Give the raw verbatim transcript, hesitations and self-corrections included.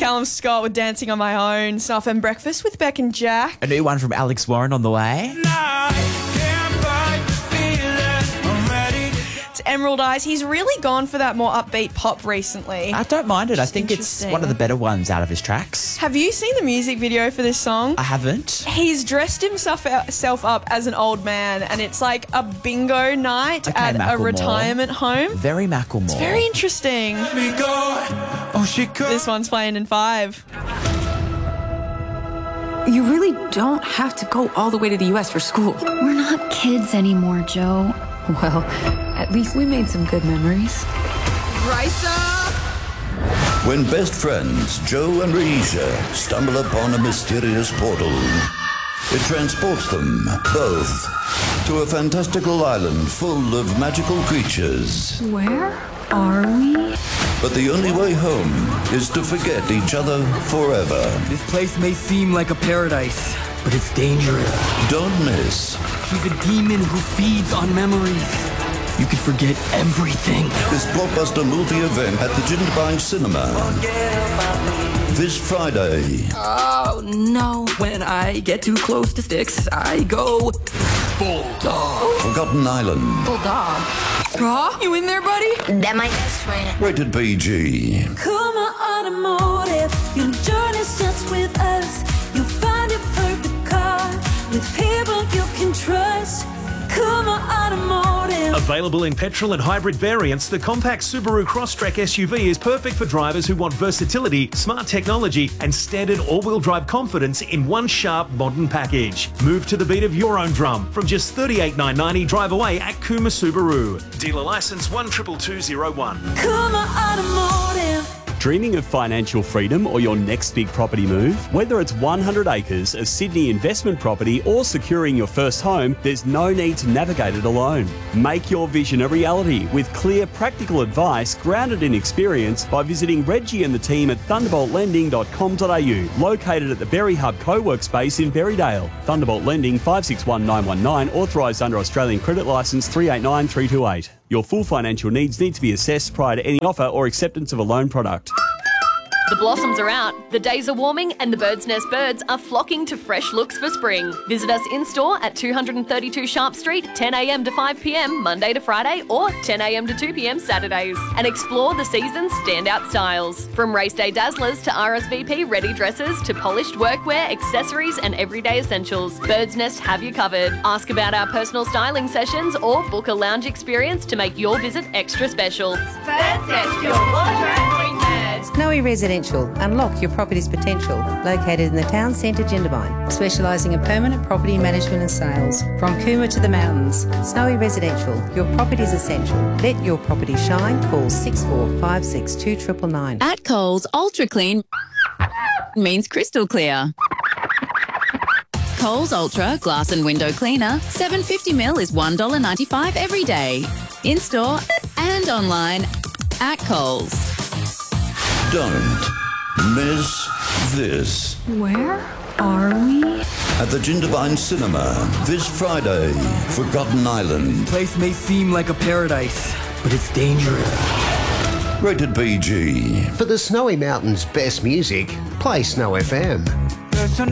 Callum Scott with Dancing on My Own. Stuff and Breakfast with Beck and Jack. A new one from Alex Warren on the way. It's Emerald Eyes. He's really gone for that more upbeat pop recently. I don't mind it. I think it's interesting. one of the better ones out of his tracks. Have you seen the music video for this song? I haven't. He's dressed himself self up as an old man, and it's like a bingo night Okay, at Macklemore. a retirement home. Very Macklemore. It's very interesting. Oh, she could. This one's playing in five. You really don't have to go all the way to the U S for school. We're not kids anymore, Joe. Well, at least we made some good memories. Raisa! When best friends Joe and Reisha stumble upon a mysterious portal, it transports them both to a fantastical island full of magical creatures. Where are we? But the only way home is to forget each other forever. This place may seem like a paradise, but it's dangerous. Don't miss She's a demon who feeds on memories. You could forget everything. this blockbuster movie event at the Jindabyne Cinema this Friday. Oh, no. When I get too close to sticks, I go bulldog. Forgotten Island. Bulldog. Raw, you in there, buddy? That my best friend. Rated P G. Kuma Automotive, your journey starts with us. You'll find your perfect car with people you can trust. Kuma Automotive. Available in petrol and hybrid variants, the compact Subaru Crosstrek S U V is perfect for drivers who want versatility, smart technology, and standard all-wheel drive confidence in one sharp, modern package. Move to the beat of your own drum from just thirty-eight thousand nine hundred ninety drive away at Kuma Subaru. Dealer license one two two two zero one. Kuma Automotive. Dreaming of financial freedom or your next big property move? Whether it's one hundred acres, a Sydney investment property, or securing your first home, there's no need to navigate it alone. Make your vision a reality with clear, practical advice grounded in experience by visiting Reggie and the team at thunderbolt lending dot com dot a u, located at the Berry Hub co-work space in Berrydale. Thunderbolt Lending five six one nine one nine, authorised under Australian Credit Licence three eight nine three two eight. Your full financial needs need to be assessed prior to any offer or acceptance of a loan product. The blossoms are out, the days are warming, and the Bird's Nest birds are flocking to fresh looks for spring. Visit us in-store at two thirty-two Sharp Street, ten a m to five p m Monday to Friday, or ten a m to two p m Saturdays, and explore the season's standout styles. From race day dazzlers to R S V P ready dresses to polished workwear, accessories, and everyday essentials, Bird's Nest have you covered. Ask about our personal styling sessions or book a lounge experience to make your visit extra special. Bird's Nest, your wardrobe queen bird. Snowy Residential. Unlock your property's potential. Located in the town centre, Jindabyne. Specialising in permanent property management and sales. From Cooma to the mountains. Snowy Residential. Your property's essential. Let your property shine. Call six four five six two nine nine nine. At Coles, Ultra Clean means crystal clear. Coles Ultra Glass and Window Cleaner, seven hundred fifty millilitres is one dollar ninety-five every day. In-store and online at Coles. Don't miss this. Where are we? At the Jindabyne Cinema this Friday. Forgotten Island. Place may seem like a paradise, but it's dangerous. Rated P G. For the Snowy Mountains' best music, play Snow F M.